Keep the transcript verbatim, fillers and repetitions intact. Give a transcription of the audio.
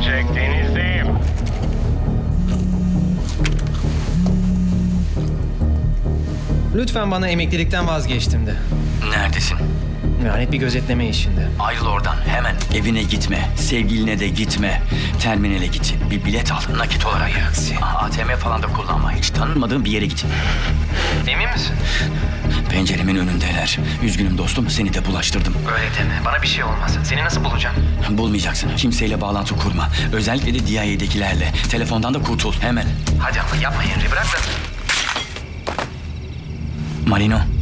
Jack, denizdeyim. Lütfen bana emeklilikten vazgeçtim de. Neredesin? Lanet bir gözetleme işinde. Ayrıl oradan hemen. Evine gitme. Sevgiline de gitme. Terminale git. Bir bilet al. Nakit olarak. Aksi. A T M falan da kullanma. Hiç tanınmadığın bir yere git. Emin misin? Penceremin önündeler. Üzgünüm dostum. Seni de bulaştırdım. Öyle deme. Bana bir şey olmaz. Seni nasıl bulacağım? Bulmayacaksın. Kimseyle bağlantı kurma. Özellikle de D I A'dekilerle. Telefondan da kurtul. Hemen. Hadi ama yapma Henry. Bırak da. Marino.